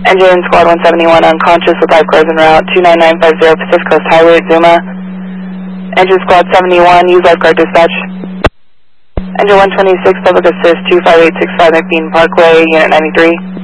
Engine Squad 171 unconscious with live cars en route 29950 Pacific Coast Highway at Zuma. Engine Squad 71, use lifeguard dispatch. Engine 126, public assist 25865 McBean Parkway, unit 93.